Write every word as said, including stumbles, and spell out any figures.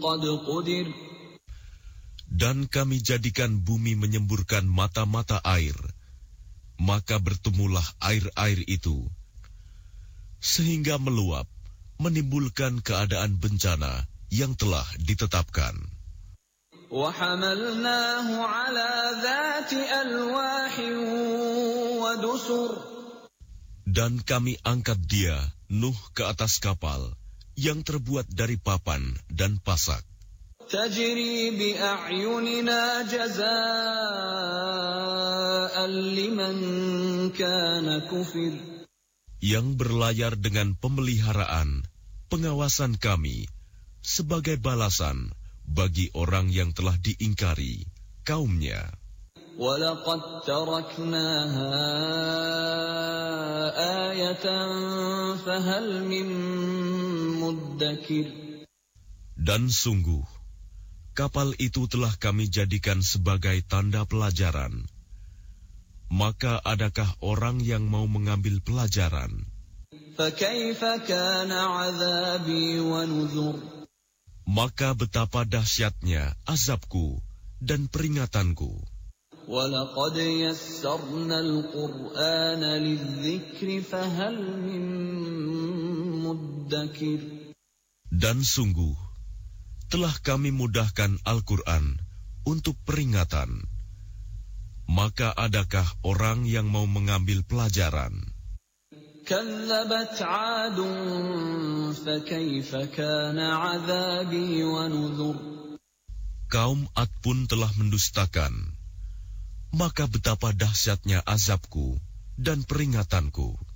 قد قدر. Dan kami jadikan bumi menyemburkan mata-mata air, maka bertemulah air-air itu, sehingga meluap, menimbulkan keadaan bencana yang telah ditetapkan. وَحَمَلْنَاهُ عَلَى ذَاتِ أَلْوَاحٍ وَدُسُرٍ. Dan kami angkat dia, Nuh, ke atas kapal yang terbuat dari papan dan pasak. تَجْرِي بِأَعْيُنِنَا جَزَاءً لِمَنْ كَانَ كُفِرَ. Yang berlayar dengan pemeliharaan, pengawasan kami, sebagai balasan bagi orang yang telah diingkari, kaumnya. وَلَقَدْ تَرَكْنَاهَا آيَةً فَهَلْ مِن مُّدَّكِرٍ. Dan sungguh, kapal itu telah kami jadikan sebagai tanda pelajaran. Maka adakah orang yang mau mengambil pelajaran? فَكَيْفَ كَانَ عَذَابِي وَنُذُرِ. Maka betapa dahsyatnya azabku dan peringatanku. وَلَقَدْ يَسَّرْنَا الْقُرْآنَ لِلذِّكْرِ فَهَلْ مِن مُّدَّكِرٍ. Dan sungguh, telah kami mudahkan Al-Quran untuk peringatan. Maka adakah orang yang mau mengambil pelajaran? كَذَّبَتْ عَادٌ فَكَيْفَ كَانَ عَذَابِي وَنُذُرِ. Kaum Ad pun telah mendustakan. Maka betapa dahsyatnya azabku dan peringatanku.